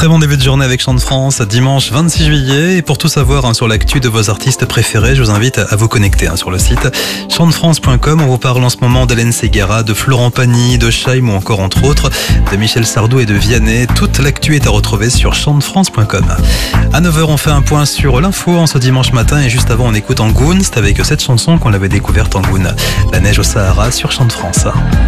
Très bon début de journée avec Chant de France, dimanche 26 juillet. Et pour tout savoir sur l'actu de vos artistes préférés, je vous invite à vous connecter sur le site chantefrance.com. On vous parle en ce moment d'Hélène Ségara, de Florent Pagny, de Chaim ou encore entre autres de Michel Sardou et de Vianney. Toute l'actu est à retrouver sur chantefrance.com. À 9h, on fait un point sur l'info en ce dimanche matin et juste avant, on écoute Angoun. C'est avec cette chanson qu'on l'avait découverte, Angoun. La neige au Sahara sur Chant de France.